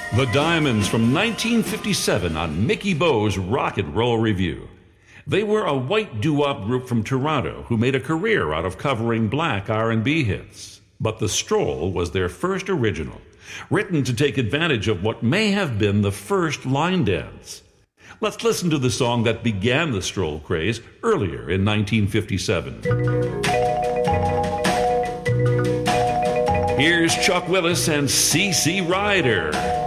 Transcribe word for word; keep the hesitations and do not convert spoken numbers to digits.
The Diamonds from nineteen fifty-seven on Mickey Bo's Rock and Roll Review. They were a white doo-wop group from Toronto who made a career out of covering black R and B hits. But The Stroll was their first original, written to take advantage of what may have been the first line dance. Let's listen to the song that began the Stroll craze earlier in nineteen fifty-seven. Here's Chuck Willis and C C Ryder.